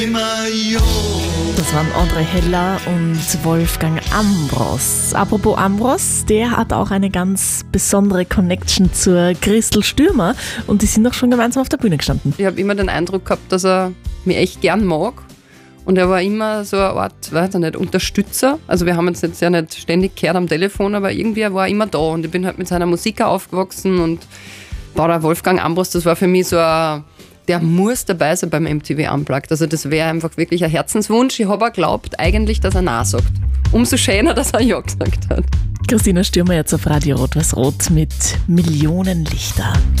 Das waren André Heller und Wolfgang Ambros. Apropos Ambros, der hat auch eine ganz besondere Connection zur Christel Stürmer und die sind auch schon gemeinsam auf der Bühne gestanden. Ich habe immer den Eindruck gehabt, dass er mich echt gern mag. Und er war immer so eine Art, weiß ich nicht, Unterstützer. Also wir haben uns jetzt ja nicht ständig gehört am Telefon, aber irgendwie war er immer da. Und ich bin halt mit seiner Musik aufgewachsen und der Wolfgang Ambros, das war für mich so ein, der muss dabei sein beim MTV Unplugged. Also das wäre einfach wirklich ein Herzenswunsch. Ich habe auch geglaubt eigentlich, dass er Nein sagt. Umso schöner, dass er Ja gesagt hat. Christina Stürmer jetzt auf Radio Rot-Weiß-Rot mit Millionen Lichter.